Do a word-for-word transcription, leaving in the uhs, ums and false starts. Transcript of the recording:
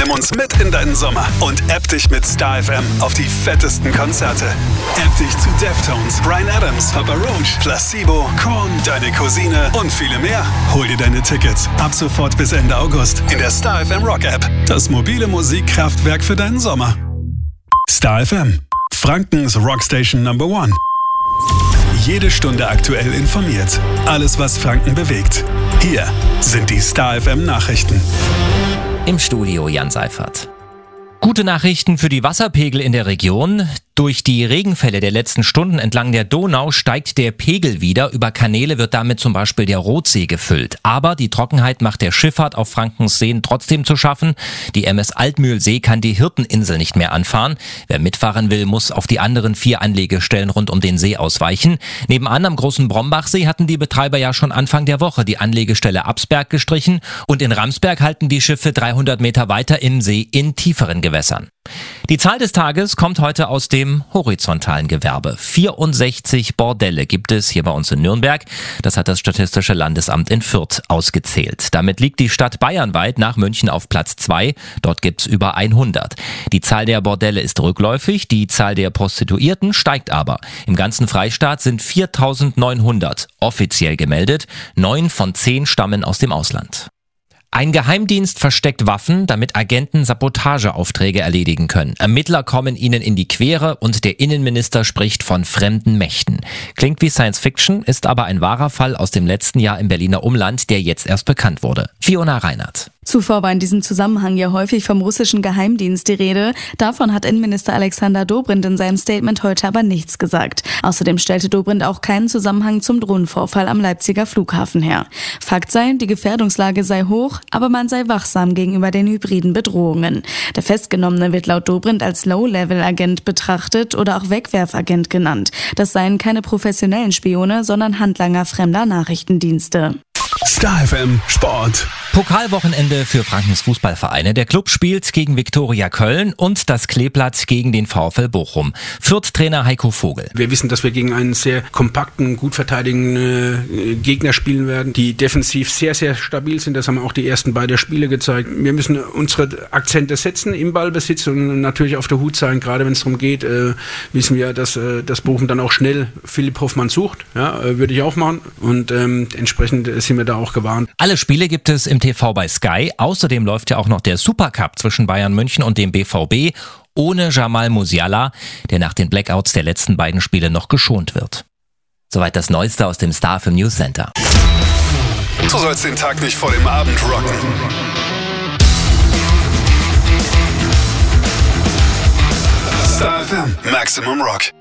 Nimm uns mit in deinen Sommer und app dich mit Star F M auf die fettesten Konzerte. App dich zu Deftones, Bryan Adams, Papa Roach, Placebo, Korn, Deine Cousine und viele mehr. Hol dir deine Tickets ab sofort bis Ende August in der Star F M Rock App. Das mobile Musikkraftwerk für deinen Sommer. Star F M, Frankens Rockstation Number One. Jede Stunde aktuell informiert. Alles, was Franken bewegt. Hier sind die Star F M Nachrichten. Im Studio Jan Seifert. Gute Nachrichten für die Wasserpegel in der Region. Durch die Regenfälle der letzten Stunden entlang der Donau steigt der Pegel wieder. Über Kanäle wird damit zum Beispiel der Rothsee gefüllt. Aber die Trockenheit macht der Schifffahrt auf Frankens Seen trotzdem zu schaffen. Die M S Altmühlsee kann die Hirteninsel nicht mehr anfahren. Wer mitfahren will, muss auf die anderen vier Anlegestellen rund um den See ausweichen. Nebenan am großen Brombachsee hatten die Betreiber ja schon Anfang der Woche die Anlegestelle Absberg gestrichen. Und in Ramsberg halten die Schiffe dreihundert Meter weiter im See in tieferen Gewässern. Die Zahl des Tages kommt heute aus dem horizontalen Gewerbe. vierundsechzig Bordelle gibt es hier bei uns in Nürnberg. Das hat das Statistische Landesamt in Fürth ausgezählt. Damit liegt die Stadt bayernweit nach München auf Platz zwei. Dort gibt's über hundert. Die Zahl der Bordelle ist rückläufig, die Zahl der Prostituierten steigt aber. Im ganzen Freistaat sind viertausendneunhundert offiziell gemeldet. Neun von zehn stammen aus dem Ausland. Ein Geheimdienst versteckt Waffen, damit Agenten Sabotageaufträge erledigen können. Ermittler kommen ihnen in die Quere und der Innenminister spricht von fremden Mächten. Klingt wie Science Fiction, ist aber ein wahrer Fall aus dem letzten Jahr im Berliner Umland, der jetzt erst bekannt wurde. Fiona Reinhardt. Zuvor war in diesem Zusammenhang ja häufig vom russischen Geheimdienst die Rede. Davon hat Innenminister Alexander Dobrindt in seinem Statement heute aber nichts gesagt. Außerdem stellte Dobrindt auch keinen Zusammenhang zum Drohnenvorfall am Leipziger Flughafen her. Fakt sei, die Gefährdungslage sei hoch, aber man sei wachsam gegenüber den hybriden Bedrohungen. Der Festgenommene wird laut Dobrindt als Low-Level-Agent betrachtet oder auch Wegwerfagent genannt. Das seien keine professionellen Spione, sondern Handlanger fremder Nachrichtendienste. Star F M Sport. Pokalwochenende für Frankens Fußballvereine. Der Club spielt gegen Viktoria Köln und das Kleeblatt gegen den VfL Bochum. Fürth-Trainer Heiko Vogel. Wir wissen, dass wir gegen einen sehr kompakten, gut verteidigenden äh, Gegner spielen werden, die defensiv sehr, sehr stabil sind. Das haben auch die ersten beiden Spiele gezeigt. Wir müssen unsere Akzente setzen im Ballbesitz und natürlich auf der Hut sein. Gerade wenn es darum geht, äh, wissen wir, dass äh, das Bochum dann auch schnell Philipp Hoffmann sucht. Ja, äh, würde ich auch machen. Und ähm, entsprechend sind wir da auch gewarnt. Alle Spiele gibt es im T V bei Sky. Außerdem läuft ja auch noch der Supercup zwischen Bayern München und dem B V B ohne Jamal Musiala, der nach den Blackouts der letzten beiden Spiele noch geschont wird. Soweit das Neueste aus dem Star F M News Center. Du sollst den Tag nicht vor dem Abend rocken. Star F M Maximum Rock.